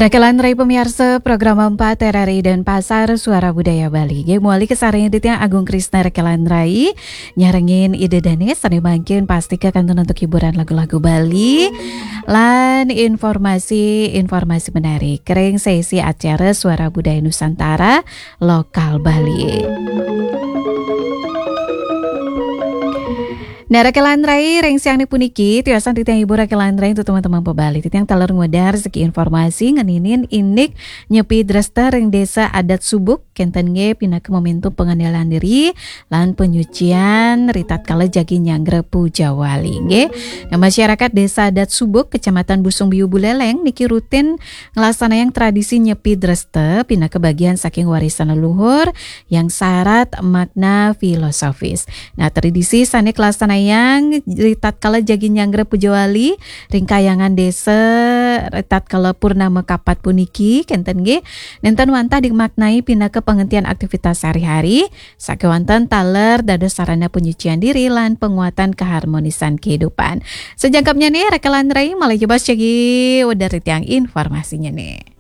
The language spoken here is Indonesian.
Rekelan Rai pemirsa program 4 RRI dan Pasar Suara Budaya Bali. Ge muali kesareng Ditya Agung Krisna Rekelan Rai nyarengin ide danes sani mangkin pasti kanton untuk hiburan lagu-lagu Bali lan informasi menarik. Kering sesi acara Suara Budaya Nusantara lokal Bali. Nah, Rekelan Rai reng siang ni puniki tiasan titiang ibu Rekelan Rai untuk teman-teman pebali titiang taler ngodar segi informasi ngeninin inik nyepi dresta reng desa adat subuk kenten nge pinaka momentum pengendalian diri lan penyucian ritat kala jagi nyangre Pujawali nge. Nah, masyarakat desa adat subuk kecamatan Busung Biu Buleleng niki rutin ngelaksanakan tradisi nyepi dresta pinaka bagian saking warisan leluhur yang syarat makna filosofis. Nah, tradisi sanik laksana yang ritat kala jagi nyangre Pujawali ringkayangan desa ritat kala purnama kapat puniki kenten ge nenten wantah dimaknai pinaka penghentian aktivitas sehari-hari sakewanten taler dados sarana penyucian diri lan penguatan keharmonisan kehidupan. Sejangkapnya nih Rekelan Rai malah coba cegi udah ritiang informasinya nih.